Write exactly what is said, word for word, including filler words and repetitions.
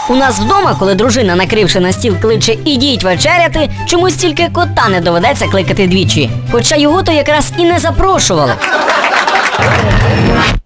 У нас вдома, коли дружина, накривши на стіл, кличе «ідіть вечеряти», чомусь тільки кота не доведеться кликати двічі. Хоча його то якраз і не запрошували.